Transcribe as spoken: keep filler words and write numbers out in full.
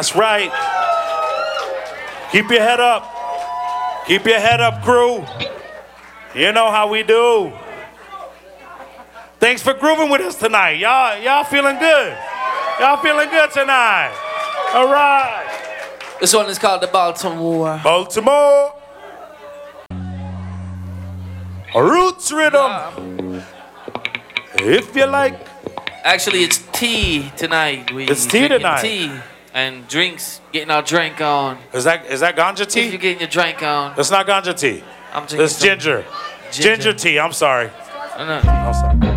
That's right. Keep your head up. Keep your head up, crew. You know how we do. Thanks for grooving with us tonight. Y'all, y'all feeling good. Y'all feeling good tonight. All right. This one is called the Baltimore. Baltimore. Roots rhythm. Yeah. If you like. Actually, it's tea tonight. We It's tea drinking tonight. Tea and drinks. Getting our drink on. Is that is that ganja If you're tea? getting your drink on, It's not ganja tea. I'm drinking It's some ginger. ginger. Ginger tea. I'm sorry. I know. I'm sorry.